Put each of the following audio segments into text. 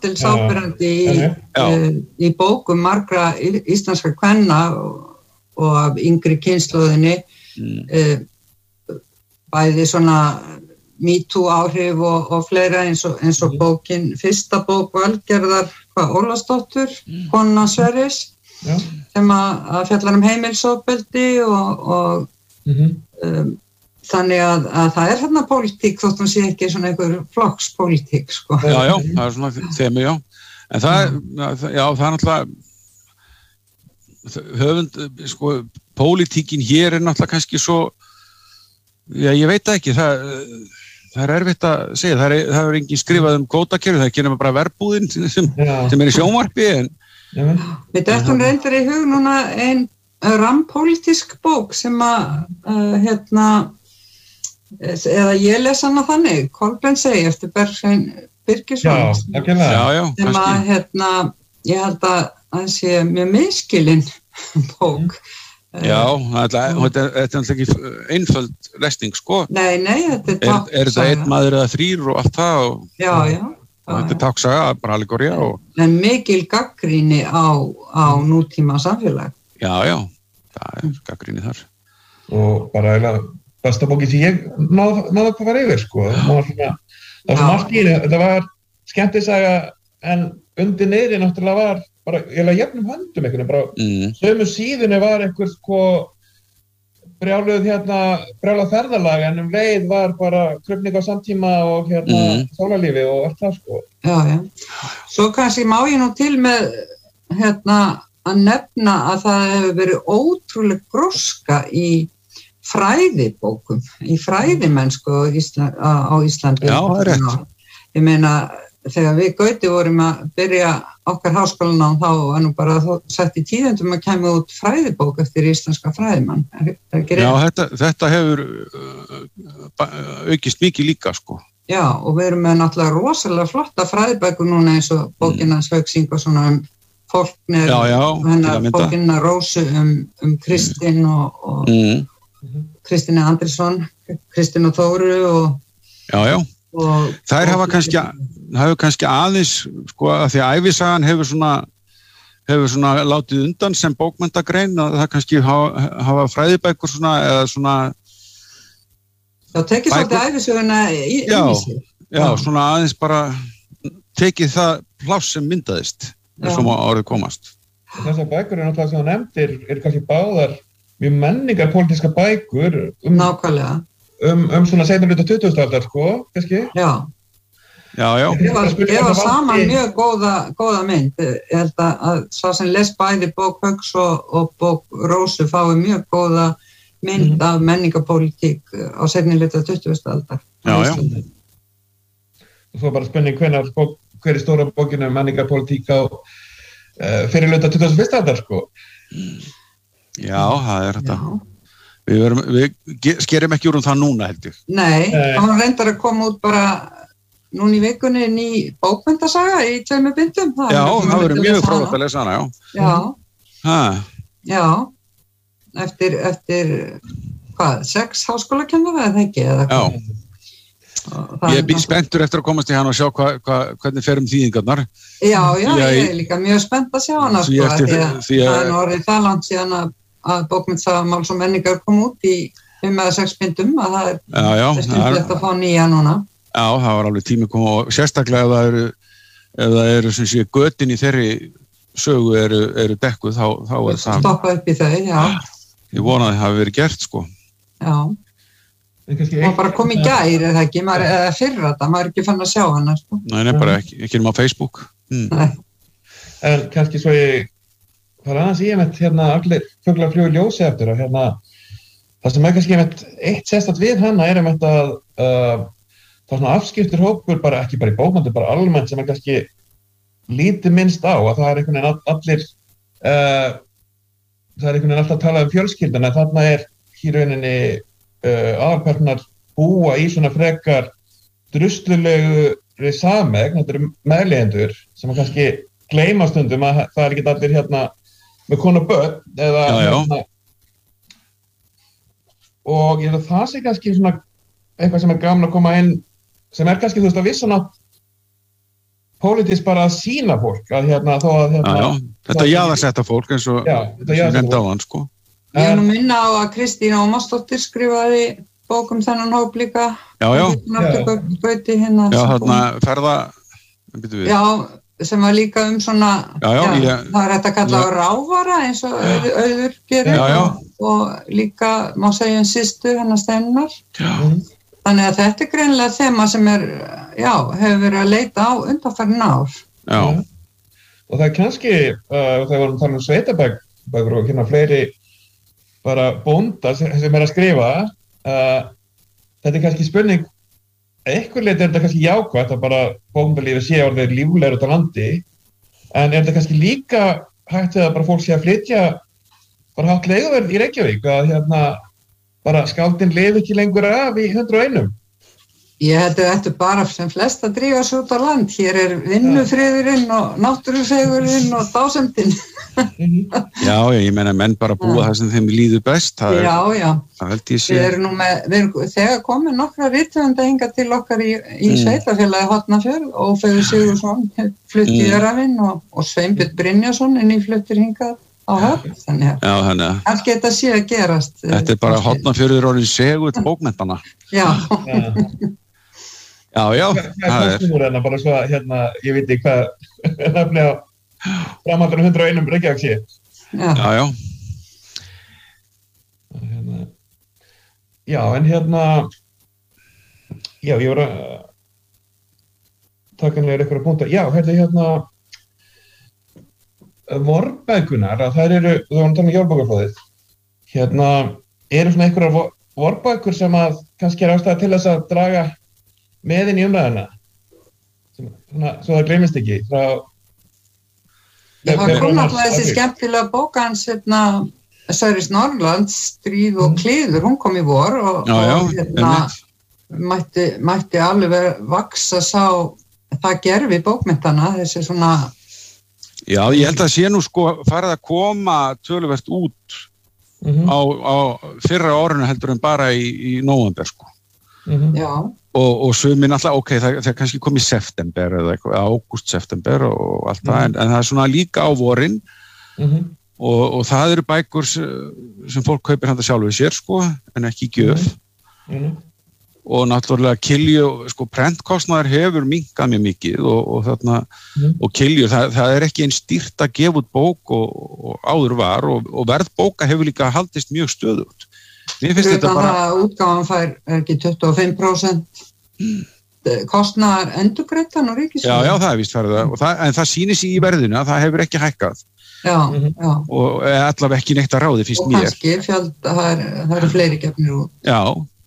til sáberandi í bókum margra íslenskra kvenna og af yngri kynslóðinni, bæði svona MeToo áhrif og fleira eins og bókin, fyrsta bók Valgerðar Ólafsdóttur, Kona Sverris, sem að fjallar heimilisofbeldi og þannig að það þarna pólitík þótt hún sé ekki svona einhver flokkspólitík, sko. Já, það svona þemu, já. En það náttúrulega sko, pólitíkin hér náttúrulega kannski svo, já, ég veit það ekki, það erfitt að segja, það engin skrifað kvótakerfi, það ekki nema bara verbúðin sem í sjónvarpi, en Við dettum reyndar í hug núna ein rampólitísk bók sem eða ég les hana þannig, Kolbeinn segi eftir Bergsvein Birgisson sem ég held að það sé mjög miskilin bók. Já, þetta er ekki einföld lesning, sko. Nei, þetta er táksaga. Er þetta einn maður eða þrír og allt það? Já. Þetta er táksaga, bara allegóría. En mikil gagnrýni á nútíma samfélag. Já, það er gagnrýni þar. Og bara besta bóki sem ég náðu að fara yfir, sko. Það var margt í þetta var skemmtisaga, en undir niðri náttúrulega var bara, ég jafnum höndum einhvern veginn, bara sömu síðunni var einhver, sko, brjálað ferðalag, en leið var bara krufning á samtíma og sálarlífi og allt það, sko. Já. Svo kannski má ég nú til með, að nefna að það hefur verið ótrúleg gróska í fræðibókum, í fræðimennsku á Íslandi. Já, það er rétt. Ég meina, þegar við Gauti vorum að byrja okkar háskólanám, þá var nú bara sett í tíðendum að kemur út fræðibók eftir íslenska fræðimann. Já, þetta hefur aukist mikið líka, sko. Já, og við erum með náttúrulega rosalega flotta fræðibækur núna eins og bókina Sveigsing og svona Faulkner, hennar bókina Rósu Kristin og Kristínu Andrésson, Kristín og Þóru og þær hafa kannski aðeins, sko, að því að ævisagan hefur svona látið undan sem bókmenntagrein, að það kannski hafa fræðibækur svona, eða svona Já, tekið svolítið ævisöguna í sig. Já, svona aðeins bara tekið það pláss sem myndaðist, eins og orðið komast. Þessar bækur náttúrulega sem þú nefndir, kannski báðar mjög menningarpólitískar bækur nákvæmlega svona seinni hluta 20. aldar, sko, kannski? Já. Ég var saman mjög góða mynd. Ég held að svo sem les bæði bók Hauks og bók Rósu fái mjög góða mynd af menningarpólitík á seinni hluta 20. aldar. Já. Og svo bara spurning hver stóra bókinu menningarpólitík á fyrir hluta 21. aldar, sko? Já, það er þetta. Við skerum ekki úr það núna, held ég. Nei, hann reyndar að koma út bara núna í vikunni ný bókmenntasaga í 2 bindum. Já, það verður mjög fróðlegt að lesa hana, Já, eftir 6 háskólakennara eða ekki? Ég er spenntur eftir að komast í hana og sjá hvernig fer þýðingarnar. Já, ég er líka mjög spennt að sjá hana, sko, því að það er orðið það langt síðan að bókmenntasaga Máls og menningar kom út í 5 eða 6 bindum, að það er stundilegt að fá nýja núna. Já, það var alveg tími koma og sérstaklega ef það eru sem sé götin í þeirri sögu eru dekkuð, þá er það stoppa upp í þau, já. Ég vona að það hafi verið gert, sko. Já. Það bara kom í gær, eða ekki, eða fyrra þetta, maður ekki fann að sjá hana, sko. Nei, bara ekki á Facebook. Nei. En kannski svo það aðeins ég allir fuglar fljúga ljósi eftir og það sem kannski eitt sérstakt við hana er að það svona afskiptur hópur, bara ekki bara í bókmenntum, bara almennt sem kannski lítið minnst á, að það er einhvern veginn allir það er einhvern veginn alltaf að tala fjölskylduna, þarna er í rauninni aðalpersonar búa í svona frekar druslulegu sameign, þetta eru meðleigendur sem kannski gleyma stundum að það er ekki allir með konu börn eða og ég held að það sé kannski svona eitthvað sem er gaman að koma inn sem er kannski, þú veist, að vissan átt pólitískt bara að sýna fólk að þó að þetta jaðarsetta fólk eins og nefndi á hann, sko. Ég er nú minna á að Kristín Ómarsdóttir skrifaði bók þennan hóp líka. Já, þarna ferða, Já, sem var líka svona, það hægt að kalla á rávara eins og Auður gerir og líka, má segja systur hennar Steinar. Þannig að þetta greinilega þema sem hefur verið að leita á undanfarin ár. Já. Og það kannski, það vorum að tala sveitabækur og fleiri bara bónda sem að skrifa, þetta kannski spurning, einhver leiti þetta kannski jákvætt að bara bóndalífið sé orðið líflegur út á landi, en þetta kannski líka hægt við að bara fólk sé að flytja bara hátt leiguverð í Reykjavík, að bara skáldin lifi ekki lengur af í 101. Ég held að þetta bara sem flest að drífa sig út á land. Hér vinnufriðurinn og náttúrufegurinn og dásemdin. Já, ég meina menn bara búa það sem þeim líður best. Það held ég sé. Við erum þegar komið nokkra rithöfunda hingað til okkar í sveitarfélagi Hornafjörð og Feður Sigurðsson flutti í Öræfin og Sveinbjörn Brynjarsson nýfluttir hingað á Höfn, þannig að allt geta sé að gerast. Þetta bara Hornafjörður orðin segull bókmenntana. Já. Já. Það er bara svo ég veit ekki hvað nefnilega framhaldur 101 Reykjavík sé. Já. Já, en ég var að taka niður einhverja punkta. Já, vorbækunar, að þær eru, þú varum að tala um Jólbókarflóðið, eru svona einhverjar vorbækur sem að kannski ástæða til þess að draga með inn í umræðuna, svo það gleymist ekki. Það kom náttúrulega þessi skemmtilega bók hans, Sverris Norrlands, Stríð og klíður, hún kom í vor og mætti alveg vaksa það gerfi bókmyndana, þessi svona. Já, ég held að sé nú farið að koma töluvert út á fyrra árinu heldur en bara í nóvember, sko. Já. Og sumir náttúrulega, það kannski kom í september eða eitthvað, ágúst-september og allt það, en það er svona líka á vorin og það eru bækur sem fólk kaupir handa sjálfu sér, sko, en ekki gjöf. Og náttúrulega Kilju, prentkostnaður hefur minnkað mjög mikið og þarna, og Kilju, það er ekki eins dýrt að gefa út bók og áður var og verð bóka hefur líka haldist mjög stöðugt. Mér finnst þetta bara. Útgáfan fær ekki 25% kostnaðar endurgreiddan og ríkissjóður. Já, það er víst farið en það sýnir sig í verðinu að það hefur ekki hækkað. Já. Og allavega ekki neitt að ráði fyrst mér. Og kannski það eru fleiri gefnir út. Já,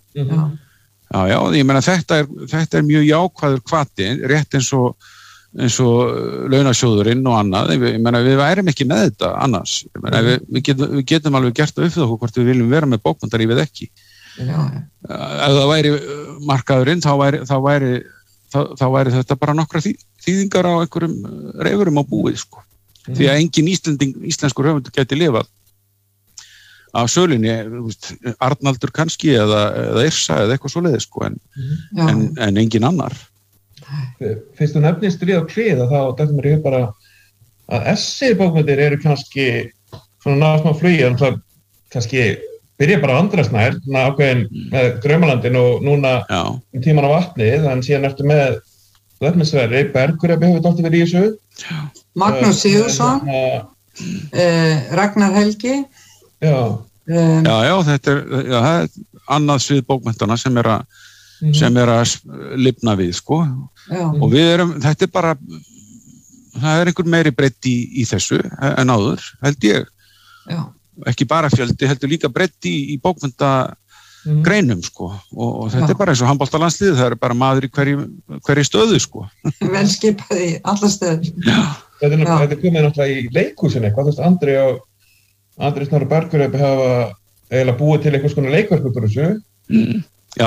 ég meina þetta er mjög jákvæður hvati, rétt eins og launasjóðurinn og annað. Ég meina við værum ekki með þetta annars. Ég meina við getum alveg gert það upp fyrir okkur hvort við viljum vera með bókmenntarífið ekki. Ef það væri markaðurinn þá væri þetta bara nokkra þýðingar á einhverjum reifurum á búið, sko. Því að engin íslenskur höfundur gæti lifað af sölinni, Arnaldur kannski eða Yrsa eða eitthvað svoleiðis, sko, en engin annar. Fyrst þú nefnir Stríð og klíð, þá dættum mér í hug bara að essay-bókmyndir eru kannski svona náðsmá flugi, en það kannski byrja bara á Andrasnær, ákveðin með Draumalandin og núna Tímann á vatnið, en síðan ertu með Sverri, Bergur hefur dóttir verið í þessu. Magnús Sigurðsson, Ragnar Helgi. Já, þetta er annað svið bókmenntana sem er að lifna við, sko. Og þetta er bara, það er einhver meiri breidd í þessu en áður, held ég. Já. Ekki bara fjöldi, heldur líka breidd í bókmenntagreinum, sko. Og þetta er bara eins og handboltalandslið, það er bara maður í hverju stöðu, sko. Vel skipað í alla stöður. Þetta er komið náttúrulega í leikhúsinu eitthvað, þú veist, Andri Snorri Bergur hafa eiginlega búið til einhvers konar leikverk út úr þessu. Já,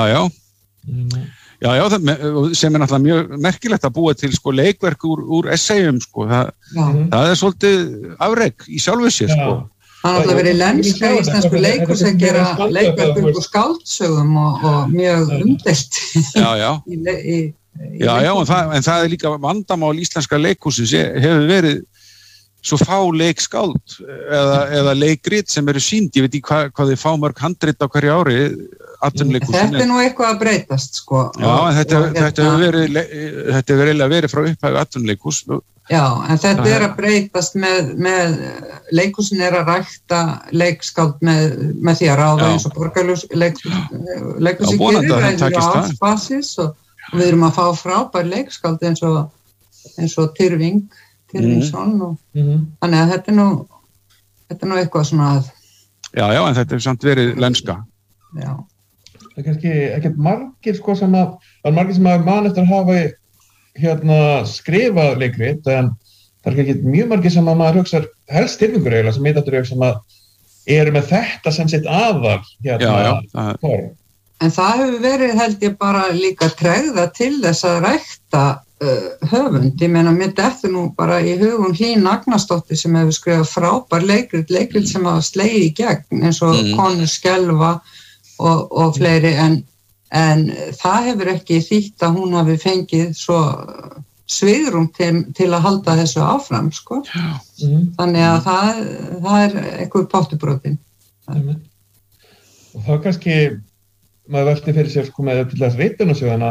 sem er náttúrulega mjög merkilegt að búa til, sko, leikverk úr essayum, sko. Það er svolítið afrek í sjálfu sér, sko. Það er náttúrulega verið lenska íslensku leikhús að gera leikverk úr skáldsögum og mjög umdeilt í Já, en það líka vandamál íslenska leikhússins hefur verið svo fá leikskáld eða leikrit sem eru sýnd, ég veit ekki hvað þið fá mörg handrit á hverju ári atvinnuleikhúsin. Þetta nú eitthvað að breytast, sko. Já, þetta hefur verið frá upphæfi atvinnuleikhús. Já, en þetta að breytast með leikhúsin að rækta leikskáld með því að ráða eins og borgarleikhúsi gerir á ársbasis og við erum að fá frábær leikskáld eins og Tyrfingsson og þannig að þetta er nú eitthvað svona að Já, en þetta hefur samt verið lenska. Já. Það er kannski ekkert margir sko sem að man eftir að hafa skrifað leikrit, en það er ekki mjög margir sem að maður hugsar helst Tyrfingur eiginlega sem miðaldurinn sem að eru með þetta sem sitt aðal form. En það hefur verið held ég bara líka tregða til þess að rækta höfund. Ég meina mér dettur nú bara í hugum Hlín Agnarsdóttir sem hefur skrifað frábær leikrit sem hafa slegið í gegn eins og Konur skelfa og fleiri en það hefur ekki þýtt að hún hafi fengið svo svigrúm til að halda þessu áfram, sko. Þannig að það er eitthvað pottubrotin. Og þá kannski maður velti fyrir sér sko með til þess ritunarsjóðana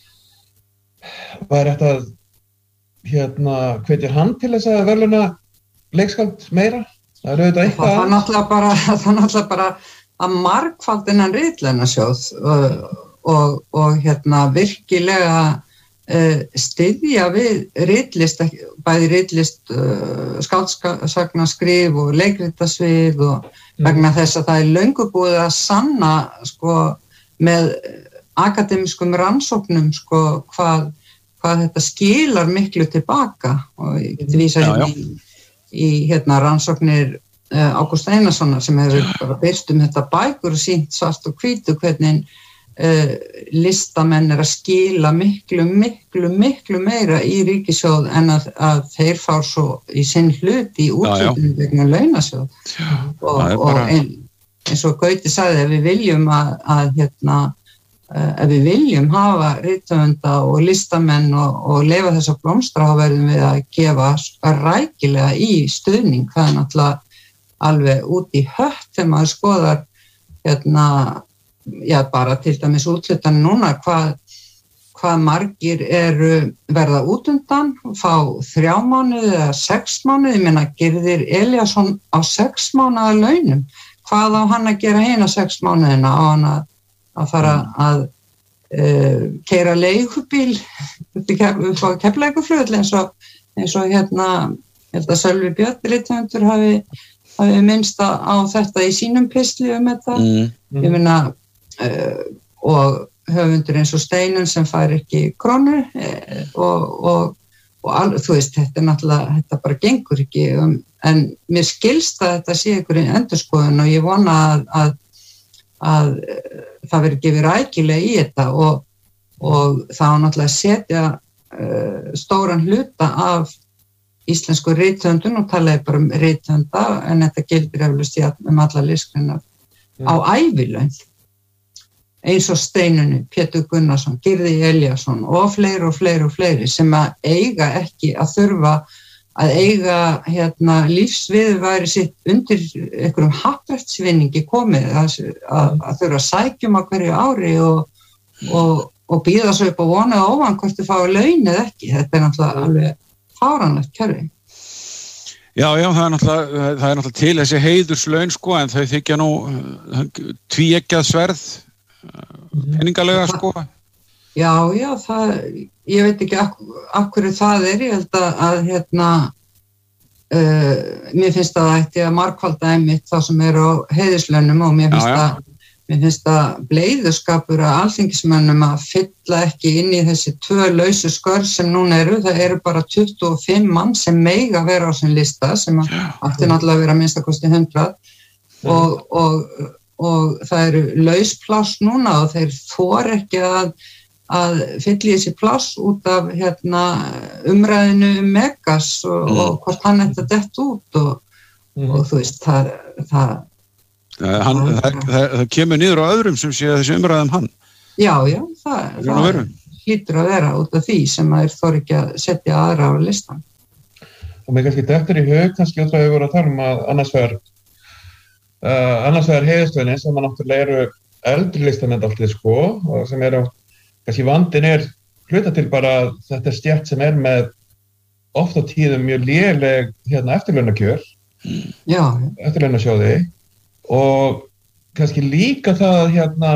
var þetta hvetja hann til þess að verðluna leikskáld meira? Það er auðvitað eitthvað það er náttúrulega bara að margfald innan ritlaunasjóð og virkilega styðja við ritlist, bæði ritlist skáldsagnarskrif og leikritasvið og vegna þess að það er löngu búið að sanna sko með akademískum rannsóknum sko hvað þetta skilar miklu tilbaka og ég geti vísað í rannsóknir Ágúst Einarssonar sem hefur bara birt þetta bækur og sýnt svart og hvítu hvernig listamenn að skila miklu meira í ríkissjóð en að þeir fá svo í sinn hlut í úthlutinu vegna launasjóð og eins og Gauti sagði ef við viljum ef við viljum hafa rithöfunda og listamenn og leyfa þess að blómstra þá verðum við að gefa rækilega í stuðning. Það er náttúrulega alveg út í hött þegar maður skoðar bara til dæmis útlutan núna hvað margir verða út undan fá 3 mánuði eða 6 mánuði, ég meina Gyrðir Elíasson á 6 mánaða launum, hvað á hann að gera hina 6 mánuðina, á hann að fara að keyra leigubíl upp á Keflavíkurflugvelli eins og ég held að Sölvi Björn rithöfundur hafi minnst á þetta í sínum pistli þetta. Ég meina og höfundur eins og Steinun sem fær ekki krónu og þú veist, þetta er náttúrulega, þetta bara gengur ekki en mér skilst að þetta sé einhverjum endurskoðun og ég vona að það verður gefið rækilega í þetta og það á náttúrulega að setja stóran hluta af íslensku rithöfundun og talaði bara rithöfunda en þetta gildir eflaust alla listgreinar á ævilaun eins og Steinunni, Pétur Gunnarsson, Gyrði Elíasson og fleiri sem að eiga ekki að þurfa að eiga lífsviðurværi sitt undir einhverjum happdrættsvinningi komið að þurfa að sækjum á hverju ári og býða svo upp og vona ofan hvort þau fái laun eða ekki. Þetta er náttúrulega alveg fáránlegt kerfi. Já, það er náttúrulega til þessi heiðurslaun sko en þau þykja nú tvíeggjað sverð peningalega sko. Já, ég veit ekki af hverju það er, ég held að mér finnst að það ætti að margfalda einmitt þá sem eru á heiðurslaunum og mér finnst að bleiðuskapur að alþingismönnum að fylla ekki inn í þessi 2 lausu skörð sem núna það eru bara 25 mann sem mega vera á þessum lista sem átti náttúrulega að vera að minnstakosti 100 og það eru lauspláss núna og þeir þor ekki að fylla í þessi pláss út af umræðinu Megas og hvort hann ætti að detta út og þú veist það kemur niður á öðrum sem sé þessi umræðum hann. Já, það hlýtur að vera út af því sem að þor ekki að setja aðra á listan. Og mér kannski dettur í hug, kannski út af að við vorum að tala að annars vegar heiðurstöðin sem náttúrulega eru eldri listamenn alltaf og sem eru, kannski vandinn hluta til bara þetta stjætt sem með oft á tíðum mjög léleg eftirlaunakjör, eftirlaunasjóði og kannski líka það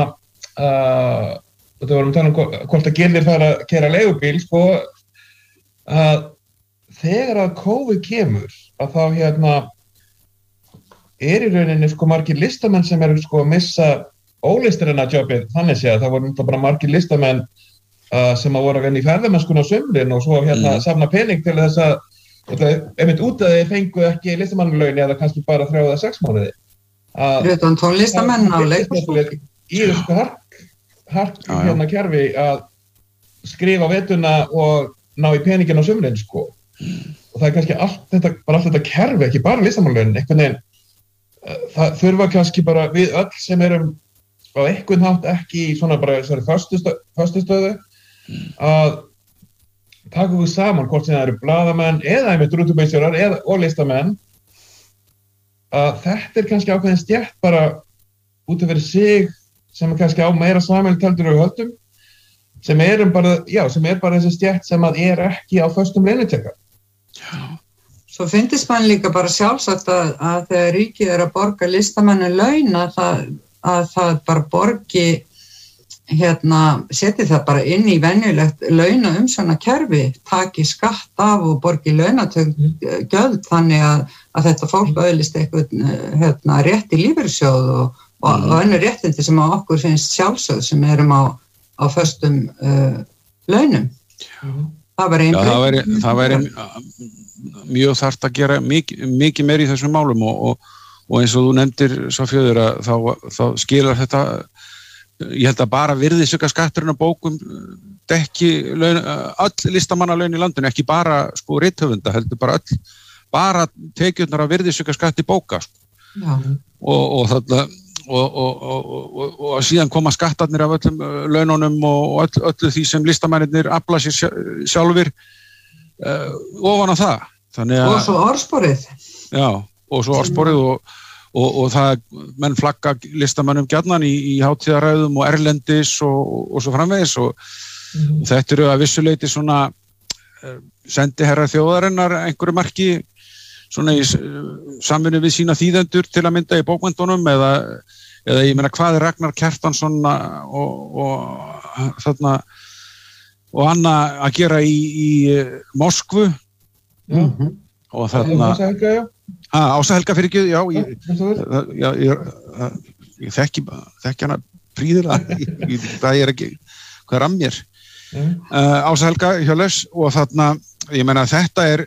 þetta vorum að tala hvort að gildir fara að keyra leigubíl að þegar að COVID kemur að þá í rauninni margir listamenn sem eru að missa ólistirina jobbið, þannig séð það voru bara margir listamenn sem að voru að vinna í ferðamennskuna á sumrin og svo safna pening til þess að einmitt út að þeir fengu ekki listamannalaun eða kannski bara 3 eða 6 mánuði. Utan tónlistamenn á leikhúsfólki. Í þessu hark kerfi að skrifa vetuna og ná í peningin á sumrin og það kannski allt þetta kerfi, ekki bara listamannalaun, einhvern veginn það þurfa kannski bara við öll sem erum á einhvern hátt ekki í svona bara þessari föstu stöðu að taka við saman hvort sem það eru blaðamenn eða einmitt rútubæstjórar og listamenn að þetta kannski ákveðin stjætt bara út af fyrir sig sem kannski á meira sameiginlegt heldur við höldum sem bara þessi stjætt sem að ekki á föstum launataka. Svo finnst mann líka bara sjálfsagt að þegar ríkið að borga listamennu laun að það bara borgi seti það bara inn í venjulegt launaumsjónarkerfi, taki skatt af og borgi launagjöld þannig að þetta fólk öðlist eitthvað rétt í lífeyrissjóð og önnur réttindi sem á okkur finnst sjálfsögð sem erum á föstum launum. Það væri mjög þarft að gera mikið meir í þessum málum og eins og þú nefndir svo fjöður að þá skilar þetta, ég held að bara virðisaukaskatturinn á bókum dekki öll listamannalaun í landinu, ekki bara rithöfunda, heldur bara tekjurnar af virðisaukaskatti bóka og síðan koma skattarnir af öllum laununum og öllu því sem listamennirnir afla sér sjálfur ofan á það. Og svo orðsporið. Já, og svo orðsporið og það menn flagga listamennum gjarnan í hátíðaræðum og erlendis og svo framvegis og þetta eru að vissuleyti svona sendiherra þjóðarinnar einhverju marki svona í samvinnu við sína þýðendur til að mynda í bókmenntunum eða ég meina hvað Ragnar Kjartansson og þarna og Anna að gera í Moskvu og þarna Ása Helga fyrir ekki, ég þekki hana príðilega, það ekki hvað er að mér. Ása Helga Hjörleifs og þarna, ég meina þetta er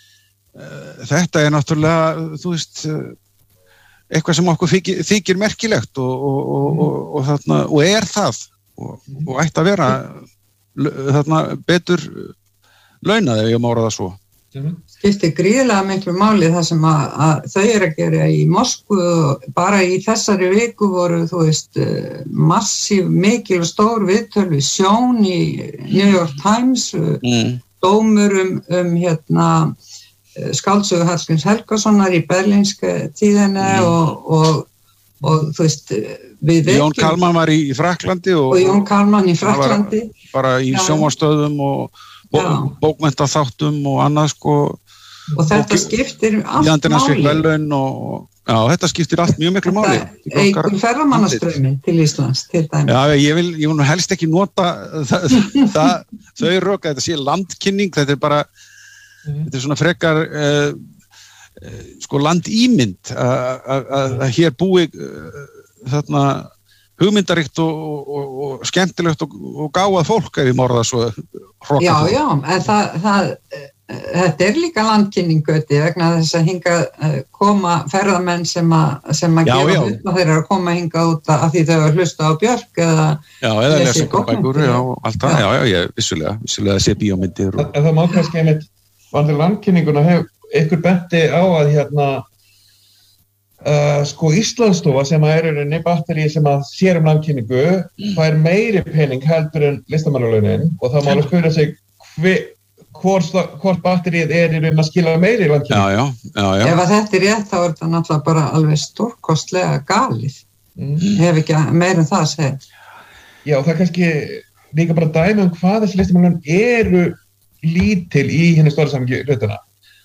náttúrulega, þú veist, eitthvað sem okkur þykir merkilegt og þarna, og það og ætti að vera þarna betur launað ef ég má orða það svo. Skiptir gríðarlega miklu máli það sem að þau eru að gera í Moskvu og bara í þessari viku voru, þú veist, massív, mikil og stór viðtöl við Sjón í New York Times, dómur skáldsögu Hallgríms Helgasonar í berlínska tíðinni og þú veist, Jón Kalman var í Frakklandi og Jón Kalman í Frakklandi bara í sjónvarpsstöðvum og bókmenntaþáttum og annað og þetta skiptir allt máli þetta skiptir allt mjög miklu máli eigur ferðamannaströmmin til Íslands til dæmis. Já, ég vil helst ekki nota þau rök að þetta sé landkynning, þetta er bara þetta er svona frekar landímynd að hér búi þarna hugmyndaríkt og skemmtilegt og gáað fólk ef ég morða svo hróka. Já, en þetta er líka landkynningöti vegna þess að hinga koma ferðamenn sem að gefa upp og þeir eru að koma hinga út af því þau að hlusta á Björk eða lesa bækur, allt það, vissulega sé bíómyndir. En það má kannski einmitt varðið landkynninguna ykkur benti á að sko Íslandsstofa sem er í batteri sem að sér landkynningu fær meiri pening heldur en listamannalaunin og það má alveg spyrja sig hvort batterið í raun að skila meiri landkynningu. Já. Ef að þetta rétt þá þetta náttúrulega bara alveg stórkostlega galið. Hef ekki meira en það að segja. Já, það kannski líka bara dæmi hvað þessi listamannalaun lítil í henni stóra samhengi hlutina.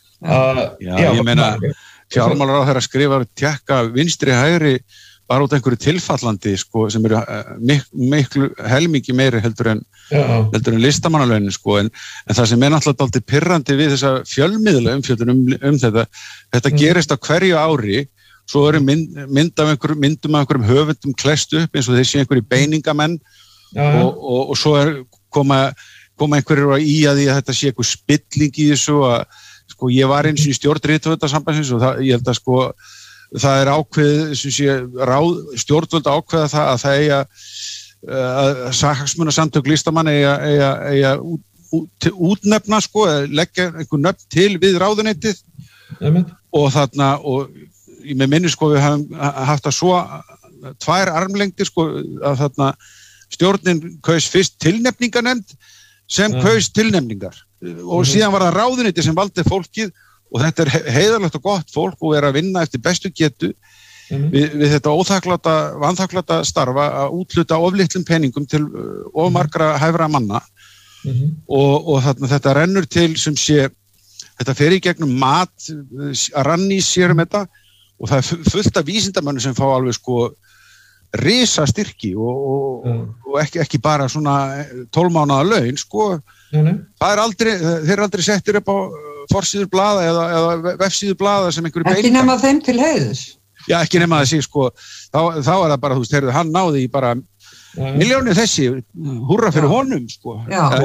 Ég meina fjármálaráðherra skrifar tékka vinstri hægri bara út einhverju tilfallandi sko, sem eru miklu helmingi meiri heldur en listamannalaunin sko, en það sem náttúrulega dálítið pirrandi við þessa fjölmiðla umfjöllun þetta gerist á hverju ári, svo eru myndum af einhverjum höfundum klest upp eins og þessi einhverju beiningamenn og svo koma einhverjur í að þetta sé einhver spilling í þessu að sko ég var eins og í stjórn rithöfundasambandsins og ég held að sko það er ákveðið sem sé stjórnvöld ákveða það að það eiga að hagsmunasamtök listamanna eiga útnefna sko, leggja einhver nöfn til við ráðuneytið og þarna og með minni sko við hafum haft að svo 2 armlengdir sko að þarna stjórnin kaus fyrst tilnefninganefnd sem kaus tilnefningar og síðan var það ráðuneyti sem valdi fólkið og þetta er heiðarlegt og gott fólk og er að vinna eftir bestu getu við þetta vanþakklata starfa að útluta oflitlum peningum til ofmargra hæfra manna og þetta rennur til sem sé þetta fer í gegnum mat að ranni sér þetta og það er fullt af vísindamönnum sem fá alveg sko risa styrki og ekki bara svona 12 mánaða laun sko þeir er aldrei settir upp á forsíður blaða eða vefsíður blaða sem einhverju beiningar. Ekki nema þeim til heiðus. Já, ekki nema þessi sko þá er það bara, þú veist, hann náði í bara milljónir þessi, húrra fyrir honum sko.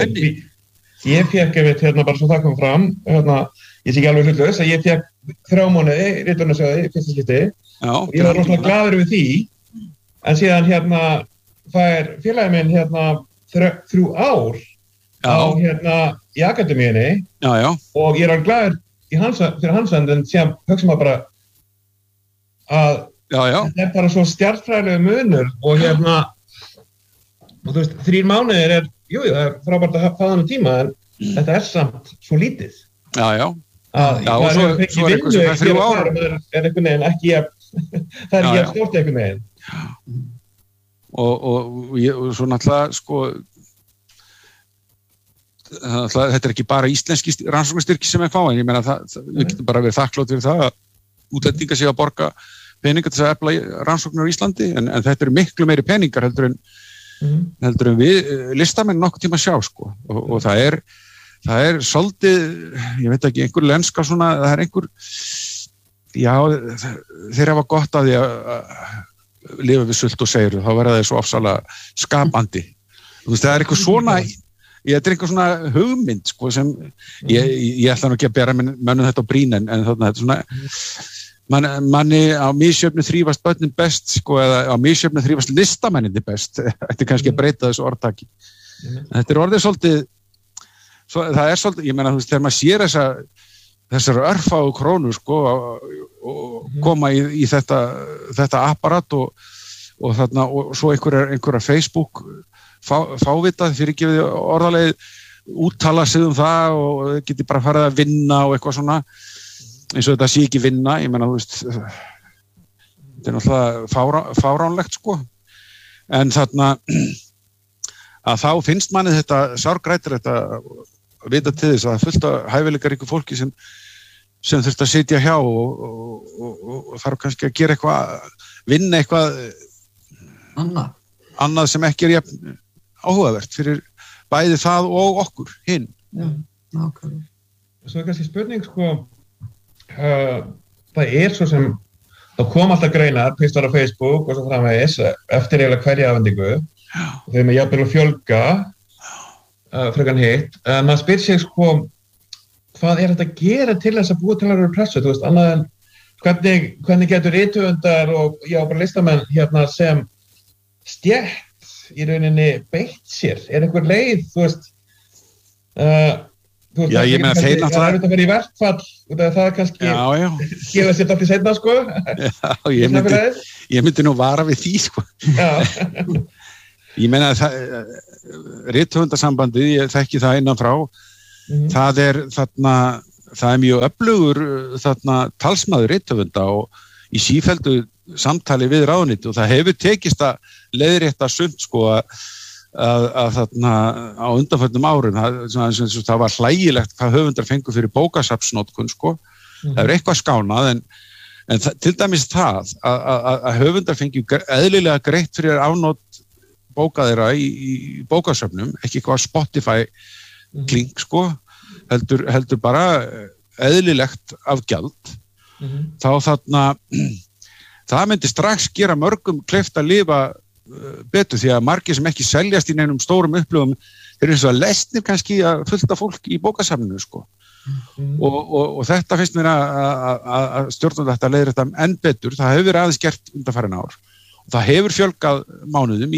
Ég fekk bara svo það kom fram ég sé ekki alveg hlutlaus að ég fekk 3 mánuði ritunnarsjóði fyrsta skipti og ég var rosalega glaður við því en síðan fær félagi minn 3 ár á í akademíunni og ég er alveg glaður fyrir hans en síðan hugsa maður bara að þetta er bara svo stjartfræðilegu munur og og þú veist 3 mánuðir jú, það er frábært að hafa þannig tíma en þetta er samt svo lítið. Og svo er eitthvað sem er 3 ára er einhvern veginn ekki það er ekki stort einhvern veginn. Og svo náttúrulega sko þetta er ekki bara íslenski rannsóknarstyrki sem fá en ég meina við getum bara verið þakklátt fyrir það að útlendingar sé að borga peningar til að efla rannsóknir á Íslandi en þetta eru miklu meiri peningar heldur en við listamenn nokkuð tíma sjá sko og það er svolítið, ég veit ekki, einhver lenska svona, það er einhver þeir hafa gott að því að lifa við sult og seyru, þá verða þeir svo ofsalega skapandi. Þú veist, það er eitthvað svona þetta er einhver svona hugmynd sko sem ég ætla nú ekki að bera mönnum þetta á brýn en þarna þetta svona manni á misjöfnu þrífast börnin best sko eða á misjöfnu þrífast listamenninni best þetta er kannski að breyta þessu orðtaki þetta er orðið svolítið það er svolítið, ég meina þú veist þegar maður sér þessar örfáu krónur sko og koma í þetta apparat og þarna og svo einhverja Facebook fávitað fyrir ekki við orðalegi úttala sig það og geti bara farið að vinna og eitthvað svona eins og þetta sé ekki vinna, ég meina þú veist þetta er náttúrulega fáránlegt sko en þarna að þá finnst manni þetta sárgrætir þetta að vita til þess að það er fullt af hæfileikaríku fólki sem þurft að sitja hjá og þarf kannski að gera eitthvað vinna eitthvað annað sem ekki er jafn áhugavert fyrir bæði það og okkur hinn. Svo er kannski spurning sko það er svo sem það kom alltaf greinar, pistar á Facebook og svo framvegis eftir eiginlega hverja afhendingu og þegar maður jafnvel að fjölga frekan hitt maður spyr sig sko hvað er þetta að gera til þess að búa til að vera pressu, þú veist, annað en hvernig getur rithöfundar og bara listamenn sem stétt í rauninni beitt sér, er einhver leið, þú veist Já, ég meina þeir náttúrulega... Það er að vera í verkfall, það er kannski... Skila sér allt í seinna, sko. Já, ég myndi nú vara við því, sko. Já. Ég meina rithöfundasambandið, ég þekki það innan frá, það er mjög öflugur talsmaður rithöfunda og í sífelldu samtali við ráðuneytið og það hefur tekist að leiðrétta sumt, sko, að þarna á undanförnum árum það var hlægilegt hvað höfundar fengu fyrir bókasafnsnotkun, sko. Það er eitthvað skánað en til dæmis það að höfundar fengi eðlilega greitt fyrir afnot bóka þeirra í bókasöfnum, ekki eitthvað Spotify klink, sko, heldur bara eðlilegt af gjald. Þá það myndi strax gera mörgum kleift að lifa betur því að margir sem ekki seljast í neinum stórum upplöfum eru eins og að lesnir kannski að fullta fólk í bókasafninu, sko. Og þetta finnst mér að stjórnum þetta leiðir þetta enn betur. Það hefur verið aðeins gert undanfarin ár og það hefur fjölgað mánuðum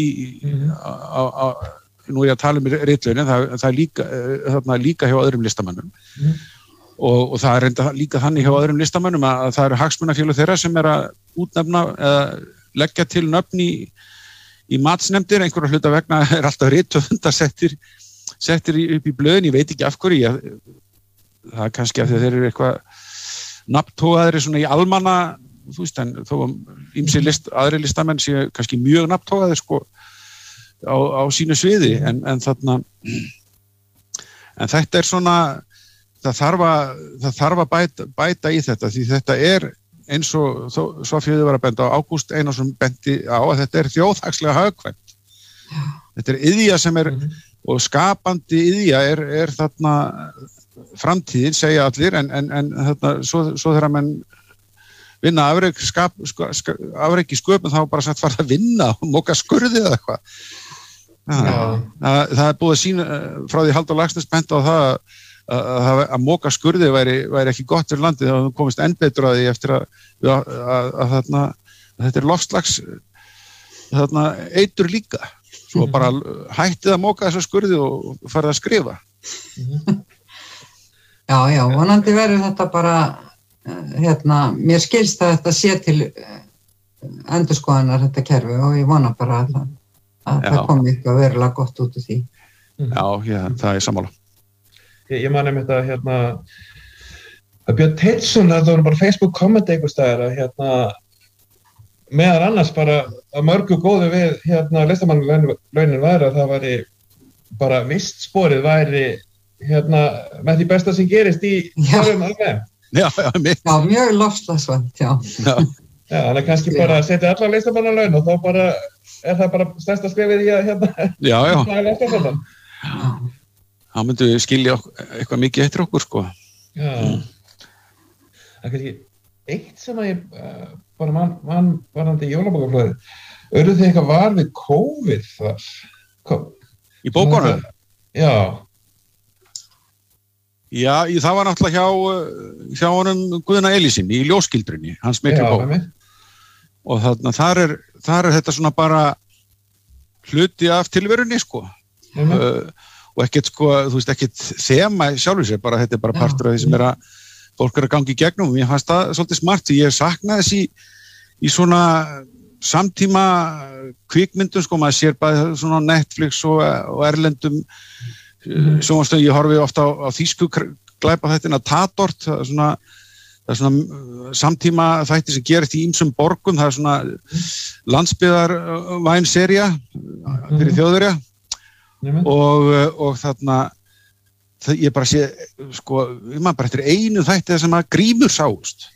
nú er ég að tala um ritlaunin, það er líka hjá öðrum listamönnum og það er enda líka þannig hjá öðrum listamönnum að það eru hagsmunafélög þeirra sem er að útnefna eða leggja til nöfn í matsnefndir, einhverja hluta vegna er alltaf rithöfundar settir upp í blöðin, ég veit ekki af hverju, það er kannski af því að þeir eru eitthvað nafntógaðir svona í almanna, þú veist, en þó ýmsir aðri listamenn séu kannski mjög nafntógaðir, sko, á sínu sviði, en þetta er svona, það þarf að bæta í þetta, því þetta er eins og Sofíu var að benda á, Ágúst Einarsson bendi á að þetta er þjóðhagslega hagkvæmt. Þetta er iðja sem er, og skapandi iðja er þarna framtíðin, segja allir, en þarna, svo þegar menn vinna afreki sköpun, þá bara sagt fara að vinna og moka skurði eða eitthvað. Það er búið að sína frá því Halldór Laxness benda á það að moka skurði væri ekki gott fyrir landið, það komist enn betur að því eftir að þetta er loftslags eitur líka, svo bara hættið að moka þessa skurði og farið að skrifa. Já, vonandi verður þetta bara mér skilst að þetta sé til endurskoðunar þetta kerfi og ég vona bara að það komi eitthvað verulega gott út úr því. Já, það er sammála. Ég man þetta að Björn Teitsson, það var bara Facebook kommenti einhvers staðar að meðan annars bara að mörgu góðu við listamannalaunin væri að það væri bara vistsporið væri með því besta sem gerist í hverjum alveg. Já, mjög loftslagsvænt, já. Já, þannig kannski bara að setja alla listamannalaun og þá bara er það bara stærsta skrefið í að Já. Það myndi skilja eitthvað mikið eftir okkur, sko. Já. Það er kannski eitt sem að ég bara mann varðandi jólabókaflóðið. Urðu þið eitthvað var við COVID þar? Í bókunum? Já. Já, það var náttúrulega hjá honum Guðna Elíssyni í Ljósgildrunni, hans miklu bók. Og þar er þetta svona bara hluti af tilverunni, sko. Og ekkert, sko, þú veist, ekkert þema sjálfur sér, bara þetta er bara partur af því sem fólk er að gangi í gegnum. Mér fannst það svolítið smart, því ég saknaði þess í svona samtíma kvikmyndum, sko, maður sér bara svona Netflix og erlendum sjónvarpsstöðum, ég horfi ofta á þýsku glæpaþættina Tatort, það er svona samtíma þætti sem gerist í ýmsum borgum, það er svona landsbyggðarvæn-sería fyrir Þjóðverja. Og þarna ég bara sé, sko, maður bara eftir einu þætti sem að grímur sáust.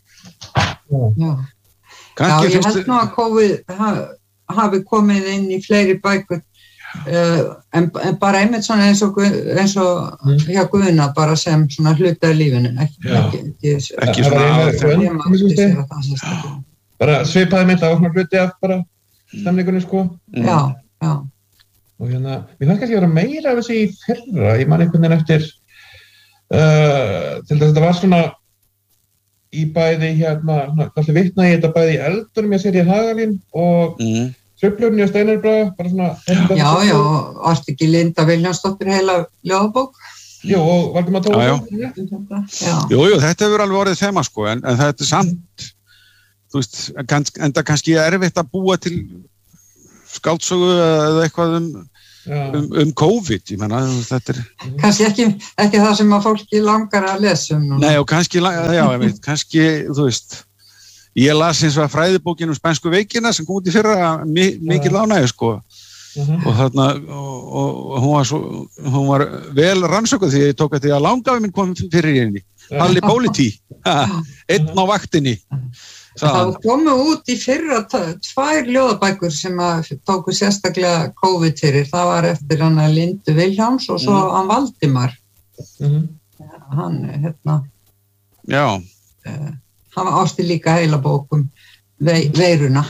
Já, ég held nú að COVID hafi komið inn í fleiri bækur en bara einmitt svona eins og hjá Guðna, bara sem svona hluti af lífinu, ekki svona bara svipaði mynd að hluti af bara stemningunni, sko. Já. Og mér fannst kannski að vera meira af þessu í fyrra, ég man einhvern veginn eftir til þess að þetta var svona í bæði kannski vitna í þetta bæði í Eldunum, ég sér í Hagalín og Truflunni og Steinarbræða, bara svona Já, varst ekki Linda Vilhjálmsdóttir heila ljóðabók? Jú, og Valdimar Tómasson. Jú, þetta hefur alveg orðið þema, sko, en þetta samt, þú veist, en það kannski erfitt að búa til skáldsögu eða eitthvað COVID, ég menna, þetta kannski ekki það sem að fólki langar að lesa núna. Nei, og kannski, kannski, þú veist, ég las eins og fræðibókin spænsku veikina sem kom út í fyrra mikið ánægju, sko. Og þarna og hún var vel rannsökuð því ég tók eftir að langafi minn kom fyrir henni Halli Bólití, einn á vaktinni. Það komu út í fyrra 2 ljóðabækur sem að tóku sérstaklega COVID fyrir. Það var eftir hann að Lindu Vilhjáms og svo hann Valdimar. Hann, Já. Hann ásti líka heila bókum veiruna.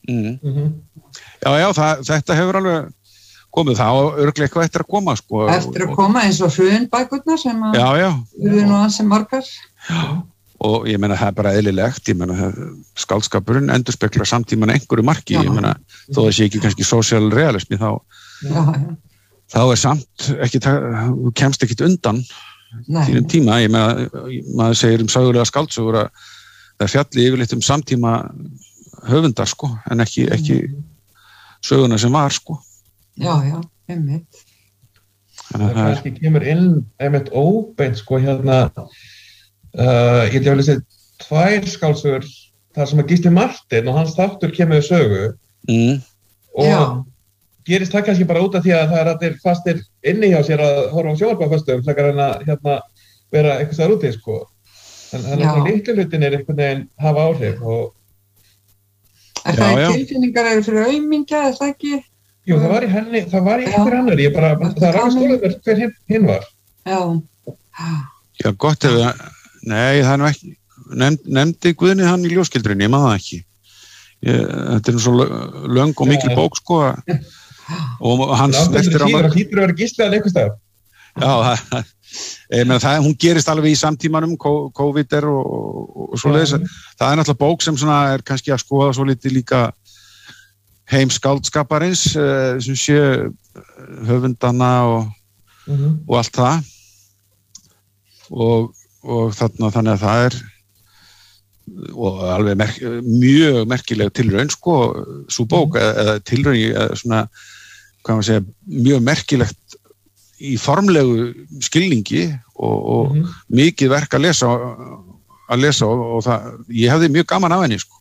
Já, þetta hefur alveg komið það og örugglega eitthvað eftir að koma, sko. Eftir að koma eins og hrunbækurnar sem að urðu nú ansi margar. Já, og ég meina það er bara eðlilegt, ég meina skáldskapurinn endurspeglar samtíman einhverju marki, ég meina þó það sé ekki kannski social realismi þá er samt ekki, þú kemst ekkit undan þínum tíma, ég meina maður segir sögulega skáldsögur að það fjalli yfirleitt samtíma höfundar, sko, en ekki söguna sem var, sko. Já, einmitt. Það kannski kemur inn einmitt óbeint, sko, hérna ég hef lesið 2 skáldsögur þar sem að Gísli Marteinn og hans þáttur kemur í sögu og gerist það kannski bara út af því að það er allir fastir inni hjá sér að horfa á sjónvarpaföstum frekar en að vera eitthvað þar úti, sko. Þannig að litlu hlutin er einhvern veginn hafa áhrif og Er það tilfinningar eru fyrir aumingja, er það ekki? Jú, það var í henni, það var í einhver annar, það er alveg stóðið hver hinn var. Já, gott ef það, nei, það er nú ekki, nefndi Guðni hann í ljóskildrunni, ég maður það ekki. Þetta er nú svo löng og mikil bók, sko, og hans eftir á maður. Það hlýtur að vera Gísli að einhvers staðar. Já, hún gerist alveg í samtímanum, COVID og svoleiðis. Það er náttúrulega bók sem er kannski að skoða svo litið líka heim skáldskaparins, sem sé höfundana og allt það. Og þannig að það er og alveg mjög merkileg tilraun, sko, sú bók, eða tilraun, svona, hvað maður segja, mjög merkilegt í formlegu skilningi og mikið verk að lesa og það, ég hefði mjög gaman af henni, sko.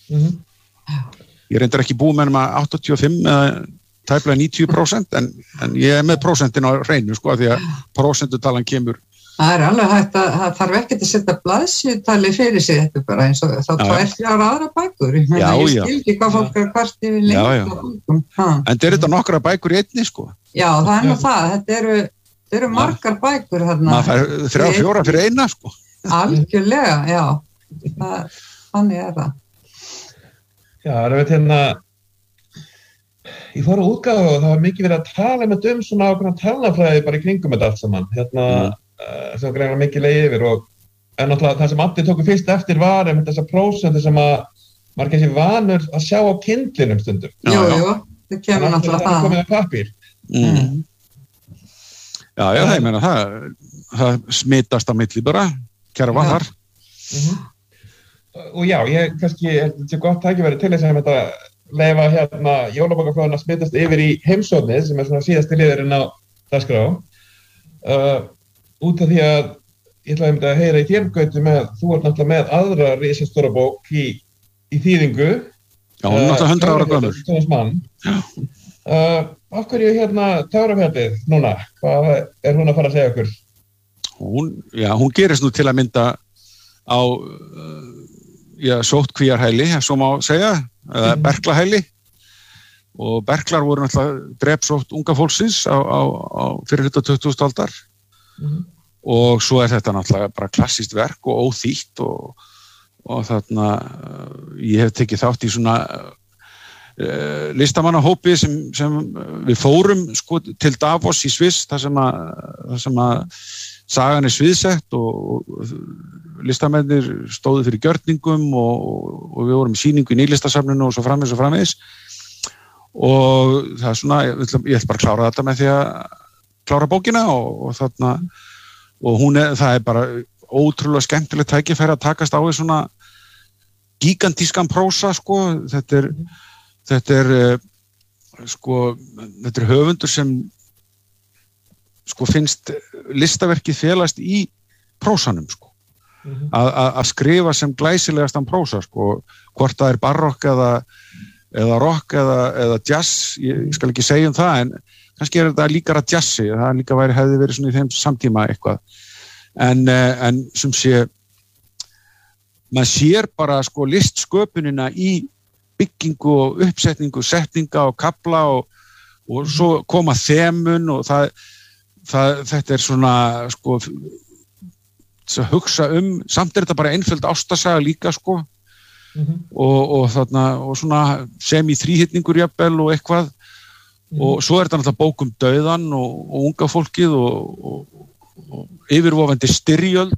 Ég reyndar ekki búið með hennum að 85 eða tæplega 90% en ég er með prósentin á hreinu, sko, því að prósentutalan kemur. Það er alveg hægt að það þarf ekki að setja blaðsjötali fyrir sig þetta bara eins og þá 2-3 aðra bækur. Ég skil ekki hvað fólk er hvart yfir lengur. En þetta er þetta nokkra bækur í einni, sko. Já, það er nú það. Þetta eru margar bækur þarna. Það fær 3-4 fyrir eina, sko. Algjörlega, já. Þannig er það. Já, það er hérna ég fór á útgáfu og það var mikið verið að tala með svona ákveðna talnafræði bara í kringum þetta allt saman. Sem greina mikið leið yfir en náttúrulega það sem Addi tóku fyrst eftir var þessar prósentur sem að maður kannski vanur að sjá á kyndlinum stundum. Jú, það kemur náttúrulega það. Það komið á pappír. Já, ég meina það smitast á milli bara, kerfa þar. Og já, ég kannski, þetta er gott tækifæri til þess að þetta leyfa hérna jólabókaflóðin að smitast yfir í heimsóknið sem er svona síðasti liðurinn á dagskrá. Út af því að ég ætlaði að heyra í þér, Gauti, þú ert náttúrulega með aðra risastóra bók í þýðingu. Já, hún er náttúrulega 100 ára gömul. Tómas Mann. Af hverju hérna Tárafjallið núna? Hvað er hún að fara að segja okkur? Hún gerist nú til að mynda á sóttkvíarhæli, svo má segja, eða berklahæli. Og berklar voru náttúrulega drepsótt unga fólksins á fyrir hluta 20. aldar. Og svo er þetta náttúrulega bara klassískt verk og óþýtt og þarna ég hef tekið þátt í svona listamannahópi sem við fórum, sko, til Davos í Sviss þar sem að sagan er sviðsett og listamennir stóðu fyrir gjörningum og við vorum í sýningu í Nýlistasafninu og svo framvegis og það er svona, ég ætla bara að klára þetta með því að klára bókina og þarna og það bara ótrúlega skemmtilegt tækifæri að takast á í svona gigantískan prósa, sko. Þetta er höfundur sem sko finnst listaverkið felast í prósanum, sko. Að skrifa sem glæsilegastan prósa, sko, hvort það barokk eða rock eða jazz, ég skal ekki segja það, en kannski þetta líkara jazzi, það líka hefði verið svona í þeim samtíma eitthvað, en sem sé maður sér bara sko listsköpunina í byggingu og uppsetningu, setninga og kafla og svo koma þemun og þetta svona sko að hugsa samt þetta bara einföld ástarsaga líka, sko. Og svona semi-þríhyrningur jafnvel og eitthvað og svo þetta náttúrulega bók dauðan og unga fólkið og yfirvofandi styrjöld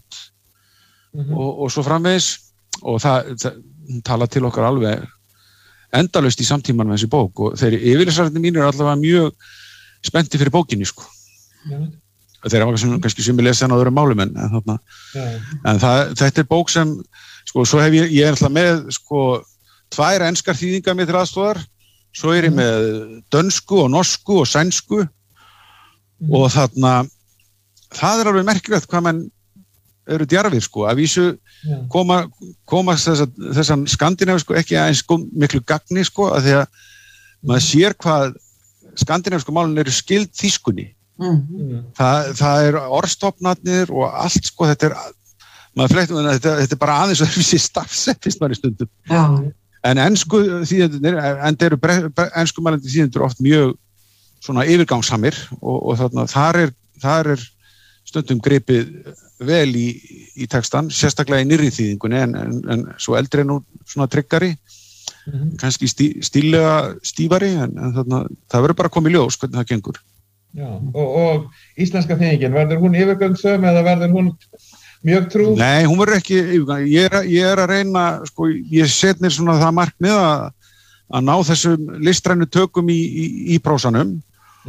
og svo framvegis og það tala til okkar alveg endalaust í samtíman með þessi bók og þeir yfirlesararnir mínir eru allavega mjög spennti fyrir bókinni, sko. Þeir hafa kannski sem ég lesa en á öðrum málum en þetta bók sem sko, svo hef ég alltaf með sko 2 enskar þýðingar mér til aðstoðar, svo ég með dönsku og norsku og sænsku og það alveg merkilegt hvað menn eru djarfir, sko, að vísu koma þessan skandinavísku ekki aðeins miklu gagni, sko, að því að maður sér hvað skandinavísku málin eru skild þýskunni. Það orðstofnarnir og allt, sko, þetta bara aðeins öðruvísi stafsettist maður í stundum. Já. En ensku þýðendurnir, enskumælandi þýðendur oft mjög svona yfirgangssamir og þar er stundum gripið vel í textan, sérstaklega í nýrri þýðingunni en svo eldri nú svona tryggari, kannski stífari, en það verður bara að koma í ljós hvernig það gengur. Já, og íslenska þýðingin, verður hún yfirgangssöm eða verður hún mjög trú? Nei, hún verður ekki yfirgang. Ég er að reyna, sko, ég set mér svona það markmið að ná þessum listrænu tökum í prósanum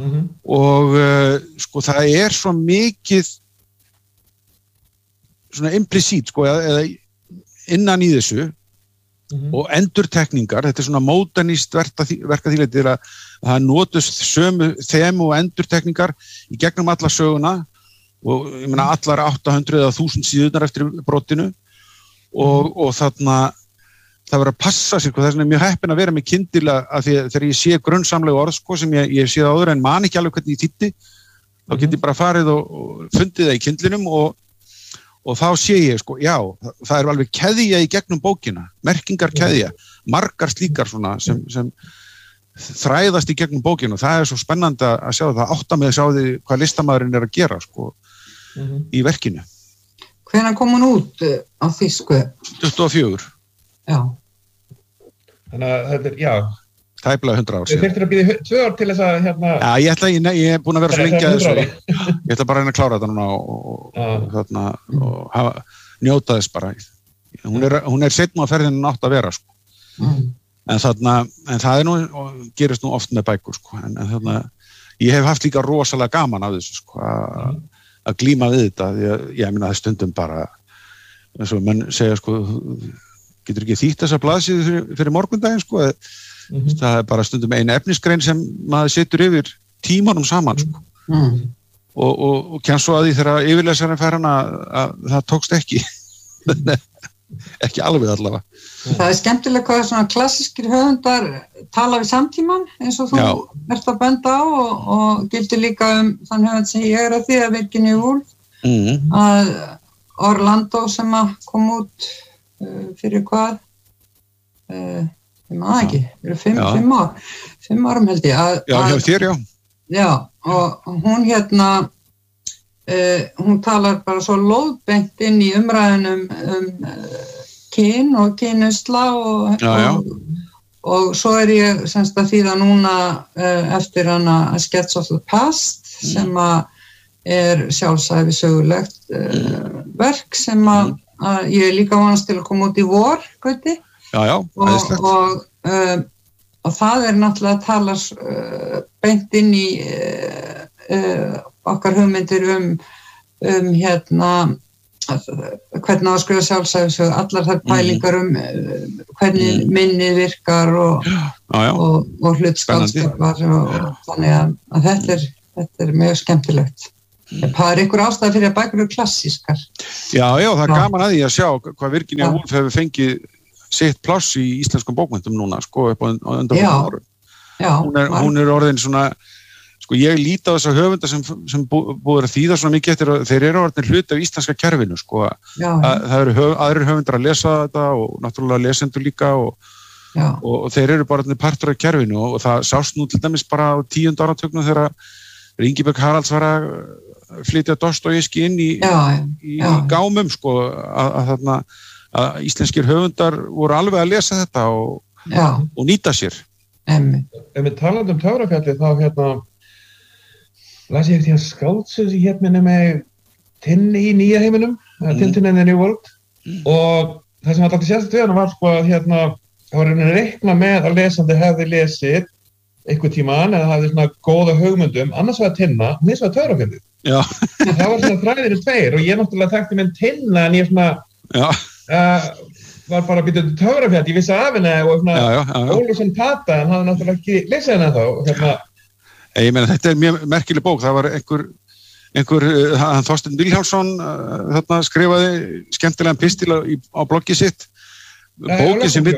og sko það er svo mikið svona implísít, sko, eða innan í þessu og endurtekningar, þetta er svona módernískt verkaþýleiti að það notust sömu þemu og endurtekningar í gegnum alla söguna og ég meina allar 800 eða 1000 síðurnar eftir brotinu og það verður að passa sér, það er mjög heppinn að vera með kyndil að þegar ég sé grunnsamlegu orð, sko, sem ég sé það áður en man ekki alveg hvernig ég þýddi, þá get ég bara farið og fundið það í kyndlinum og þá sé ég, sko, já, það er alveg keðja í gegnum bókina, merkingar keðja, margar slíkar svona sem þræðast í gegnum bókina og það er svo spennandi að sjá það, átta með að sjá því hvað listamaðurinn er að gera, sko, í verkinu. Hvenær kom hún út á þýsku? 24. Já. Þannig að þetta er, já. Tæplega 100 ár síðan. Þið þurftir að býða 2 ár til þess að hérna... Já, ég er búin að vera svo lengi að þessu. Ég ætla bara að reyna að klára þetta núna og njóta þess bara. Hún er seinna á ferðinu en átt að vera, sko. En það er nú, gerist nú oft með bækur, sko. En ég hef haft líka rosalega gaman af þessu, sko, að glíma við þetta. Ég meina það stundum bara, eins og menn segja, sko, getur ekki þýtt þessa blaðsíðu fyrir morgundaginn, sko, það er bara stundum ein efnisgrein sem maður setur yfir tímanum saman, sko. Og kemst svo að því þegar yfirlesarinn fær hana að það tókst ekki ekki alveg allavega. Það er skemmtilega hvað svona klassískir höfundar tala við samtíman eins og þú ert að benda á og gildir líka þann höfund sem ég er að því að Virginia Woolf að Orlando sem að kom út fyrir hvað ég maður ekki, fyrir 5 árum held ég hjá þér, já, og hún hún talar bara svo lóðbeint inn í umræðunum kyn og kynusla og svo er ég semst að þýða núna eftir hana A Sketch of the Past sem að er sjálfsæfi sögulegt verk sem að ég er líka vonast til að koma út í vor, Gauti. Og það er náttúrulega að tala beint inn í okkar hugmyndir hvernig á að skrifa sjálfsævisögu, allar þær pælingar hvernig minnið virkar og hlutskaldskapar og þannig að þetta mjög skemmtilegt. Það einhver ástæða fyrir að bækur eru klassískar. Já, það er gaman að því að sjá hvað Virginia Woolf hefur fengið sitt pláss í íslenskum bókmenntum núna, sko, upp á undanfarnum árum. Hún orðin svona, sko, ég líti á þessa höfunda sem búið að þýða svona mikið eftir að þeir eru orðin hluti af íslenska kerfinu, sko, það eru aðrir höfundar að lesa þetta og náttúrulega lesendur líka og þeir eru bara partur af kerfinu og það sást nú til dæmis bara á 10. áratugnum þegar Ingibjörg Haralds var að flytja Dostojevskí inn í gámum, sko, að íslenskir höfundar voru alveg að lesa þetta og nýta sér. Ef við talaðum Töfrafjalli þá las ég eftir skáldsögu sem hét minni með Tinni í nýja heiminum, Tintin in the New World og það sem alltaf sérst við hann var sko að það var reikna með að lesandi hefði lesið einhver tíman eða hafði svona góða hugmyndum, annars var Tinna, hins var Töfrafjallið. Það var svona þræðir tveir og ég náttúrulega þekkti minn Tinna en ég svona var bara að býta Töfrafjall, ég vissi af henni og Ólafsson Pata, en hafði náttúrulega ekki lesið henni þá. Ég meina, þetta er mjög merkileg bók, það var einhver Þorsteinn Vilhjálmsson skrifaði skemmtilegan pistil á bloggið sitt, bókin sem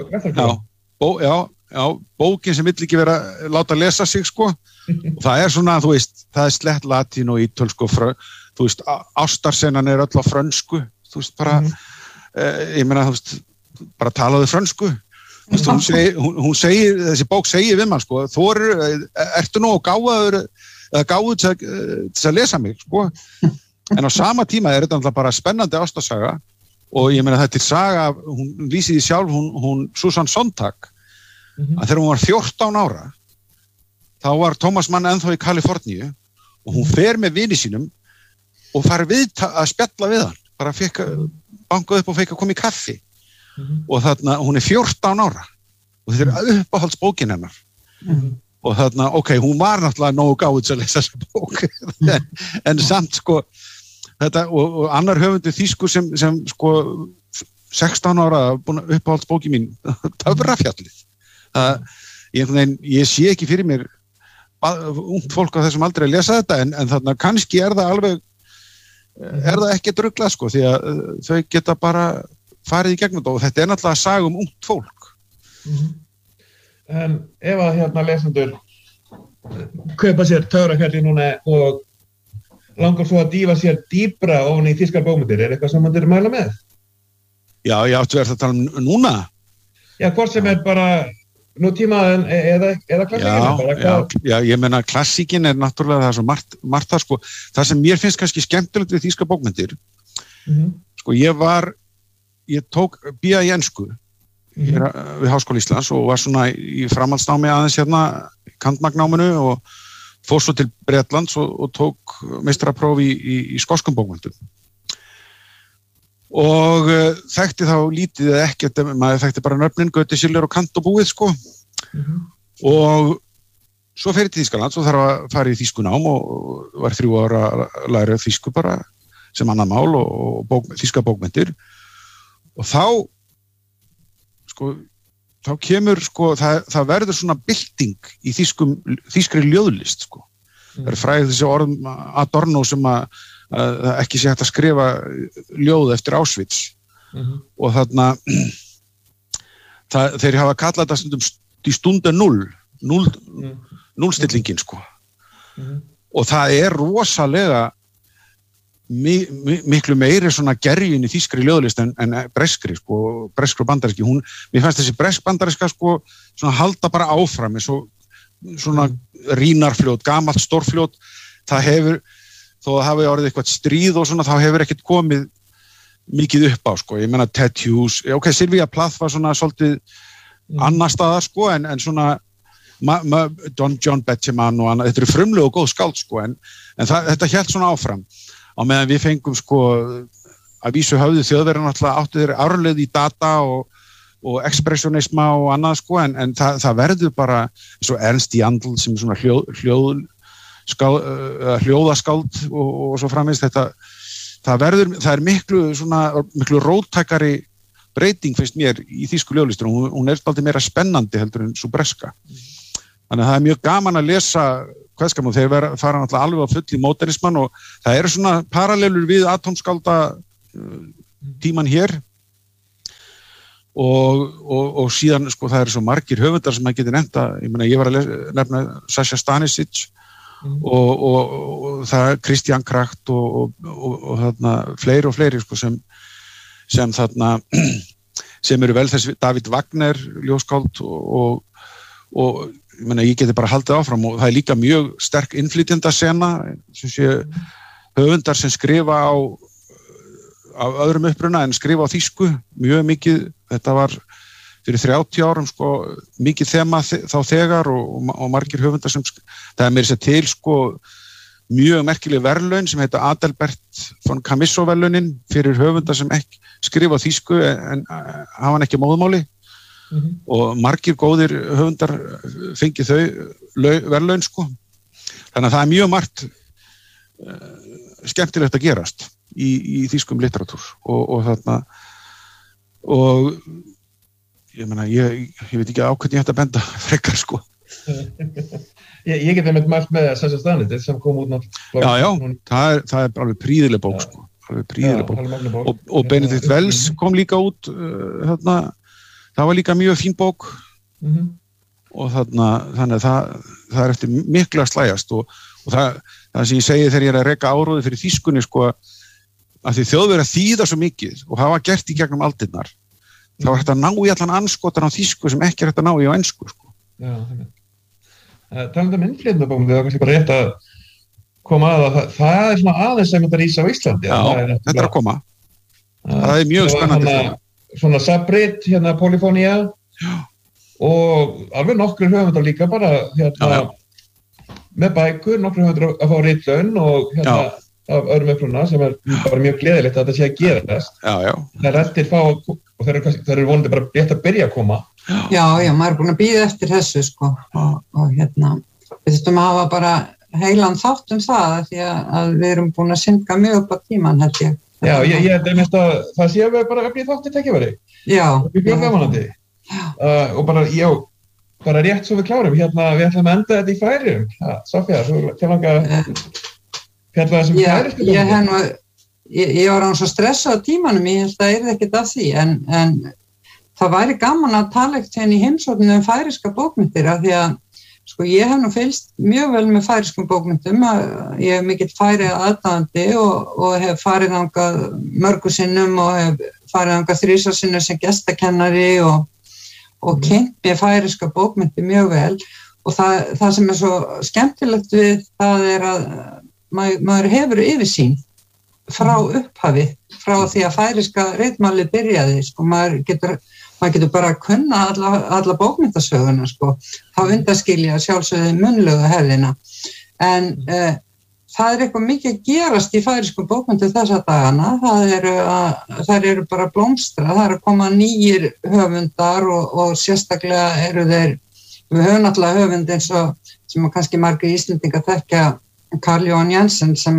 bókin sem vill ekki vera láta lesa sig, sko, og það er svona, þú veist, það er slett latín og ítölsku, þú veist, ástarsennan er öll á frönsku, þú veist, bara ég meina, þú veist, bara talaðu frönsku, þú veist, hún segir, þessi bók segir við mann, sko, ertu nú gáður til að lesa mig, sko, en á sama tíma er þetta bara spennandi ástarsaga og ég meina þetta er saga, hún lýsir því sjálf, hún Susan Sontag, að þegar hún var 14 ára, þá var Thomas Mann ennþá í Kaliforníu og hún fer með vini sínum og fær að spjalla við hann, bara bankað upp og fekk að koma í kaffi og þarna, hún er 14 ára og þetta er uppáhaldsbókin hennar og þarna, ok, hún var náttúrulega nógu gáð til að lesa þessa bók en samt, sko, þetta og annar höfundur þýskur sem sko 16 ára uppáhaldsbókin mín, Töfrafjallið. Ég sé ekki fyrir mér ungt fólk á þessum aldrei að lesa þetta en þarna kannski er það ekki druglað, sko, því að þau geta bara farið í gegnum þetta og þetta er náttúrulega að saga ungt fólk. En ef að lesendur kaupa sér Töfrafjalli núna og langar svo að dýfa sér dýpra ofan í þýskar bókmyndir, er eitthvað sem mann mæla með? Já, ég áttu verið að tala núna. Já, hvort sem er bara nútímaðin eða klassíkin. Já, ég meina klassíkin er náttúrulega það er svo margt það, sko. Það sem mér finnst kannski skemmtilegt við þýskar bókmyndir, sko, ég tók BA í ensku við Háskóla Íslands og var svona í framhaldsnámi aðeins í kandmagnáminu og fór svo til Bretlands og tók meistarapróf í skoskum bókmyndum. Og þekkti þá lítið eða ekkert, maður þekkti bara nöfnin, Goethe, Schiller og Kant og búið, sko. Og svo fer ég til Þýskalands og þarf að fara í þýskunám og var 3 ára að læra þýsku bara sem annað mál og þýska bókmyndir. Og þá kemur, sko, það verður svona bylting í þýskri ljóðlist, sko. Það er fræðið þessi orðum Adorno sem að ekki sé hægt að skrifa ljóð eftir Auschwitz og þarna þeir hafa kallað þetta stundum í stunde núllstillingin, sko. Og það er rosalega miklu meiri svona gerjun í þýskri ljóðlist en breskri, sko, breskri og bandaríski. Mér fannst þessi bresk-bandaríska, sko, svona halda bara áfram eins og svona rínarfljót, gamalt stórfljót, það hefur, þó að hafi orðið eitthvað stríð og svona, þá hefur ekkert komið mikið upp á, sko. Ég meina Ted Hughes, ok, Sylvia Plath var svona svolítið annar staðar, sko, en svona John Betjeman og annað, þetta eru frumleg og góð skáld, sko, en þetta hélt svona áfram. Á meðan við fengum, sko, að vísu höfðu Þjóðverjar náttúrulega áttu þeir árleið í data og ekspressionisma og annað, sko, en það verður bara eins og Ernst Jandl sem er svona hljóðaskáld og svo framvegis þetta það miklu róttækari breyting finnst mér í þýsku ljóðlistur, hún dálítið meira spennandi heldur en sú breska. Þannig að það mjög gaman að lesa kveðskapnum, þeir fara náttúrulega alveg á full í módernisman og það eru svona parallelur við atómskálda tíman hér og síðan sko það eru svo margir höfundar sem maður getur nefnt ég var að nefna Sasha Stanisic og það er Christian Kracht og þarna fleiri sko sem þarna sem eru vel þess David Wagner ljóskáld og ég geti bara haldið áfram og það er líka mjög sterk innflytjendasena sem sé höfundar sem skrifa á öðrum uppruna en skrifa á þýsku mjög mikið, þetta var fyrir 30 árum sko mikið þema þá þegar og margir höfundar sem það er meira sér til sko mjög merkileg verðlaun sem heita Adalbert von Camisso verðlaunin fyrir höfundar sem ekki skrifa á þýsku en hafa hann ekki móðmáli og margir góðir höfundar fengið þau verðlaun sko þannig að það er mjög margt skemmtilegt að gerast í þýskum litteratúr og þarna og ég meina, ég veit ekki á hvernig ég ætti að benda frekar sko Ég get einmitt mælt með Sasha Stanisic sem kom út Já, það er alveg prýðileg bók sko alveg prýðileg bók og Benedikt Wells kom líka út þarna, það var líka mjög fín bók og þannig að það er eftir miklu að slægjast og það sem ég segi þegar ég er að reka áróði fyrir þýskunni sko að því Þjóðverjar þýða svo mikið og hafa gert í gegnum aldirnar þá er þetta að ná í allan anskotan á þýsku sem ekki er þetta að ná í á ensku sko. Já, talandi innflytjendabókum það er kannski bara rétt að koma að það er svona aðeins sem þetta rís á Íslandi Já, þetta er að koma það er mjög spennandi svona Sabrit, Polyphonia og alveg nokkur höfundar líka bara með bækur, nokkur höfundar að fá ritlaun og af öðrum uppruna sem er bara mjög gleðilegt að þetta sé að gerast. Það rettir fá og það eru vonandi bara rétt að byrja að koma. Já, maður er búin að bíða eftir þessu sko og við þurfum að hafa bara heilan þátt það því að við erum búin að synda mjög upp á tíman held ég. Já, ég held einmitt að það sé að við bara öflið þátti tækifæri. Já. Við björgum gamanandi. Og bara rétt svo við klárum, við ætlum að enda þetta í Færeyjum. Sofía, þú kemur Ég var án svo stressað á tímanum, ég held að það ekkert af því, en það væri gaman að tala ekkert í heimsóknum færeyska bókmyndir af því að sko ég hef nú fylgst mjög vel með færeyskum bókmyndum, ég hef mikill færi aðdáandi og hef farið þangað mörgu sinnum og hef farið þangað 3 sinnum sem gestakennari og kynnt mér færeyska bókmyndir mjög vel og það sem er svo skemmtilegt við það er að maður hefur yfirsýn frá upphafi, frá því að færeyska ritmáli byrjaði, sko, maður getur bara að kunna alla bókmyndasöguna, sko, þá undanskilja sjálfsögðu munnlegu hefðina, en það er eitthvað mikið að gerast í færeyskum bókmyndu þessa dagana, það eru bara blómstra, það eru að koma nýjir höfundar og sérstaklega eru við höfum náttúrulega höfund eins og sem kannski margir Íslendingar þekkja Karl Jóhann Jensen sem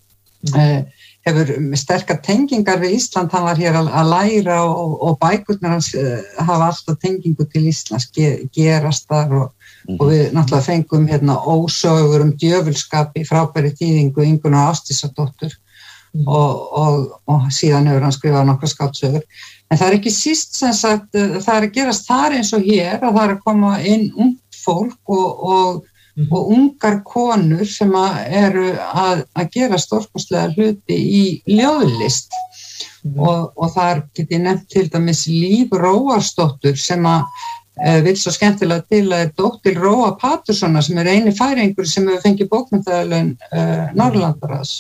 hefur sterkar tengingar við Ísland, hann var hér að læra og bækurnar hans hafa alltaf tengingu til Íslands, gerast þar og við náttúrulega fengum ósögur djöfulskap í frábæri þýðingu Ingunnar Ásdísardóttur og síðan hefur hann skrifað nokkrar skáldsögur. En það er ekki síst sem sagt, það er að gerast þar eins og hér að það er að koma inn ungt fólk og ungar konur sem eru að gera stórkostlega hluti í ljóðlist og þar get ég nefnt til dæmis Líf Róarsdóttur sem vill svo skemmtilega til að er dóttir Róa Paturssonar sem er eini færingur sem hefur fengið bókmenntaverðlaun Norðurlandaráðs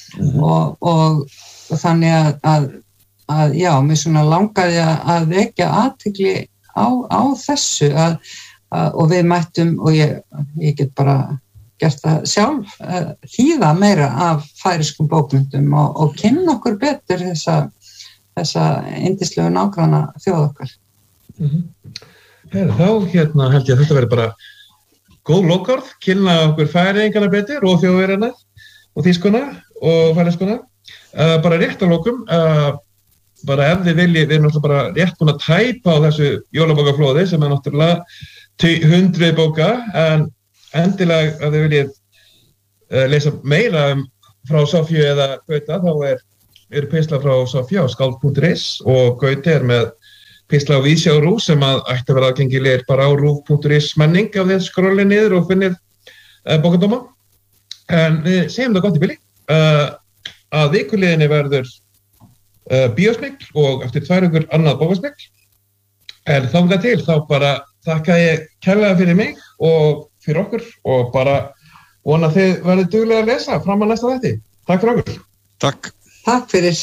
og þannig að já, mér svona langaði að vekja athygli á þessu og við mættum og ég get bara gert það sjálf þýða meira af færeyskum bókmyndum og kynna okkur betur þessa yndislegu nágranna þjóð okkar. Þá held ég að þetta verður bara góð lokaorð, kynna okkur Færeyingarna betur og Þjóðverjana og þýskuna og fæliskona. Bara rétt að lokum, bara ef þið viljið, við erum náttúrulega bara rétt búin að tæpa á þessu jólabókaflóði sem náttúrulega 100 bóka, en endilega ef þið viljið lesa meira frá Sofíu eða Gauta, þá eru pistlar frá Sofíu á skald.is og Gauti með pistla á Vísi á RÚV sem ætti að vera aðgengilegir bara á RÚV.is menning ef þið skrollið niður og finnið bókadóma. En við segjum það gott í bili. Að vikuliðinni verður bíósmygl og eftir 2 vikur annað bókasmygl. En þangað til þá bara þakka ég kærlega fyrir mig og fyrir okkur og bara vona að þið verðið duglega að lesa fram að næsta þætti. Takk fyrir okkur. Takk. Takk fyrir.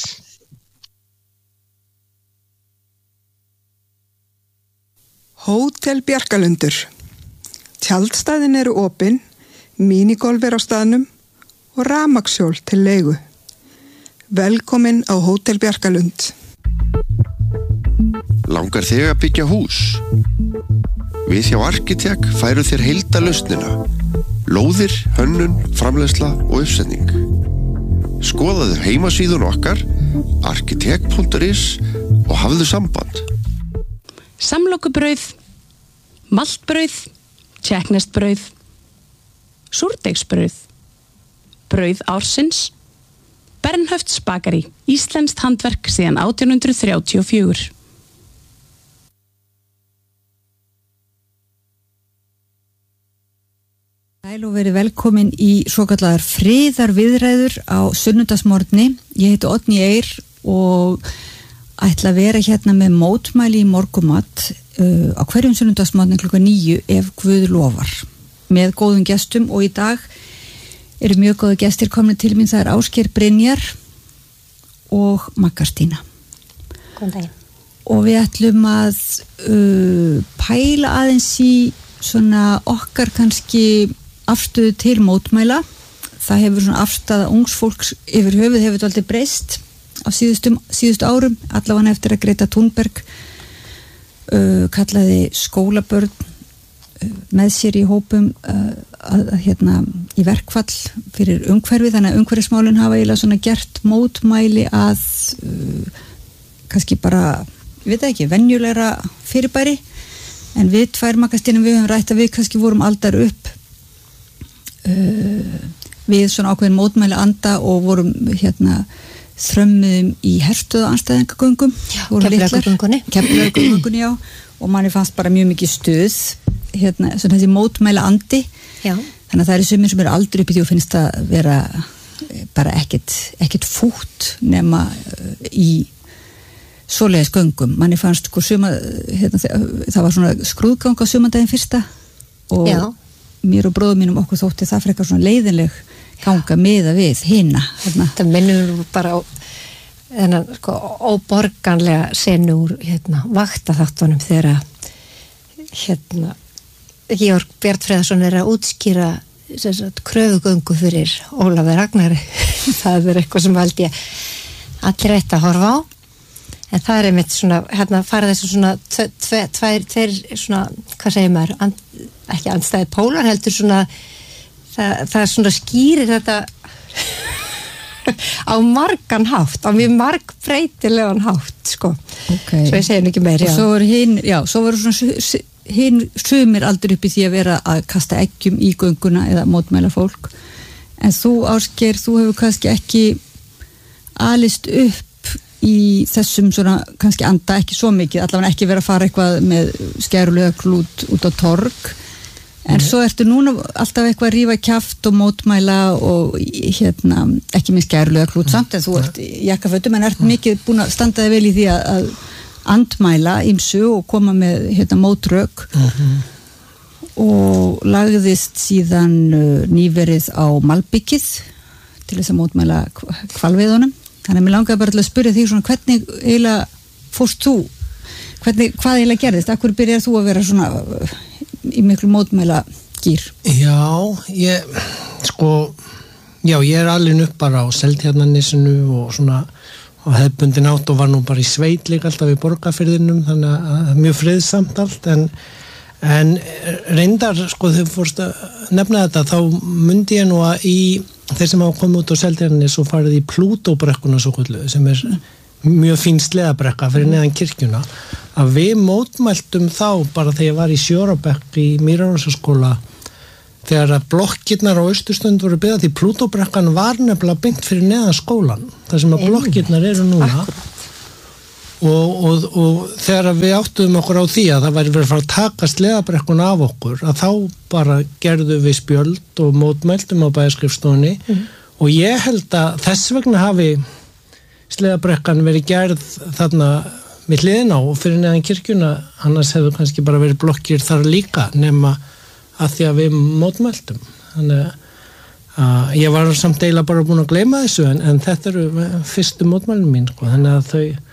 Hótel Bjarkalundur. Tjaldstæðin eru opin, minigolf á staðnum og rafmagnshjól til leigu. Velkomin á Hótel Bjarkalund. Langar þig að byggja hús? Við hjá Arkitek færum þér heildarlausnina. Lóðir, hönnun, framleiðsla og uppsetning. Skoðaðu heimasíðun okkar, arkitek.is og hafðu samband. Samlokubrauð, maltbrauð, tékkneskt-brauð, súrdeigsbrauð, brauð ársins, Bernhöfts bakari, íslenskt handverk síðan 1834. Sæl og verið velkomin í svokallaðar friðarviðræður á sunnudagsmorgni. Ég heiti Oddný Eir og ætla að vera hérna með mótmæli í morgumat á hverjum sunnudagsmorgni klukkan 9 ef Guð lofar. Með góðum gestum og í dag eru mjög góðu gestir komin til mín. Það er Ásgeir Brynjar og Magga Stína. Góðan daginn. Og við ætlum að pæla aðeins í svona okkar kannski afstöðu til mótmæla. Það hefur svona afstaða ungs fólks yfir höfuð hefur aldrei breyst á síðustu árum, allavega eftir að Greta Thunberg kallaði skólabörn með sér í hópum í verkfall fyrir umhverfi, þannig að umhverfismálin hafa eiginlega svona gert mótmæli að kannski bara, ég veit ekki, venjulegra fyrirbæri, en við tvær Maggastinum við höfum rætt að við kannski vorum aldar upp við svona ákveðin mótmæli anda og vorum þrömmuðum í herstöðaanstæðingagöngum, Keflavíkurgöngunni, já, og manni fannst bara mjög mikið stuð svona þessi mótmæla andi. Já. Þannig að það eru sumir sem eru aldrei upp í því og finnst að vera bara ekkert fútt nema í svoleiðis göngum. Manni fannst það var svona skrúðgang á sumandaginn fyrsta og já. Mér og bróðum mínum okkur þótti það frekar svona leiðinleg ganga miða við hina. Það minnur bara á þennan óborganlega senu úr vaktaþáttunum þegar Georg Bjartfreðarsson er að útskýra kröfugöngu fyrir Ólafur Ragnari. Það er eitthvað sem held ég allir ætti að horfa á, en það er einmitt svona fara þessu svona tveir svona, hvað segir maður, ekki andstæði pólar, heldur svona það svona skýrir þetta á margan hátt, á mjög margbreytilegan hátt, sko. Okay. Svo ég segi ekki meir, já. Og svo voru svona sumir aldrei upp í því að vera að kasta eggjum í gönguna eða mótmæla fólk. En þú, Ásgeir, þú hefur kannski ekki alist upp í þessum svona kannski anda ekki svo mikið, allavega ekki vera að fara eitthvað með skærulega klút út á torg, en svo ertu núna alltaf eitthvað að rífa kjaft og mótmæla og ekki með skærulega klút samt, en þú ert í jakkafötum, en ert mikið búin að standa þig vel í því að andmæla ýmsu og koma með mótrök og lagðist síðan nýverið á malbyggið til þess að mótmæla hvalveiðunum. Þannig að mér langaði bara til að spyrja þig svona hvernig eiginlega fórst þú, hvað eiginlega gerðist, akkur byrjar þú að vera svona í miklu mótmæla gýr? Já, ég er alveg upp bara á Seltjarnarnesinu og svona á hefðbundin átt og var nú bara í sveit líka alltaf í Borgarfirðinum, þannig að mjög friðsamt allt, en reyndar, þegar fórst að nefna þetta, þá myndi ég nú að þeir sem hafa komið út á Seltjarnarnes og farið í Plútóbrekkuna svo kvöldu sem mjög fín sleðabrekka fyrir neðan kirkjuna, að við mótmæltum þá bara þegar ég var í Sjórabekk í Mýrarósaskóla þegar að blokkirnar á Austurstund voru byggðar því Plútóbrekkan var nefnilega byggt fyrir neðan skólan, þar sem að blokkirnar eru núna. Og þegar við áttuðum okkur á því að það væri verið að fara að taka sleðabrekkuna af okkur, að þá bara gerðum við spjöld og mótmæltum á bæjarskrifstofunni og ég held að þess vegna hafi sleðabrekkan verið gerð þarna við hliðina á og fyrir neðan kirkjuna, annars hefðu kannski bara verið blokkir þar líka nema að því að við mótmæltum. Þannig að ég var samt eiginlega bara búin að gleyma þessu en þetta eru fyrstu mótmælin mín, sko, þannig að þau